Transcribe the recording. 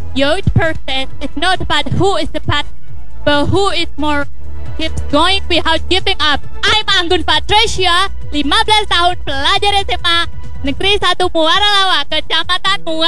huge person. It's not about who is the best, but who is more keep going without giving up. I'm Anggun Patricia, 15 tahun, pelajar SMA Negeri 1 Muara Lawa, Kecamatan Muara